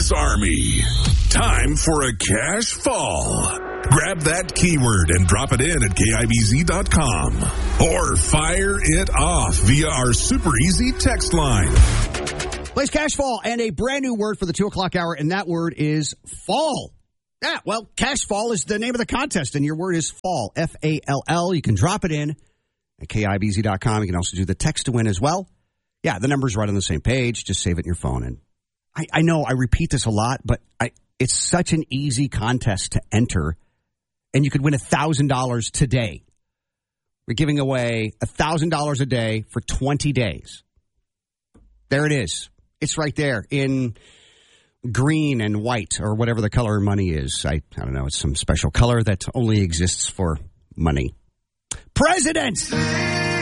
Sports Army. Time for a cash fall. Grab that keyword and drop it in at KIBZ.com. Or fire it off via our super easy text line. Plays cash fall and a brand new word for the 2 o'clock hour, and that word is fall. Yeah, well, cash fall is the name of the contest, and your word is fall, F-A-L-L. You can drop it in at KIBZ.com. You can also do the text to win as well. Yeah, the number's right on the same page. Just save it in your phone. And I know I repeat this a lot, but it's such an easy contest to enter, and you could win $1,000 today. We're giving away $1,000 a day for 20 days. There it is. It's right there in green and white or whatever the color of money is. I don't know. It's some special color that only exists for money. President!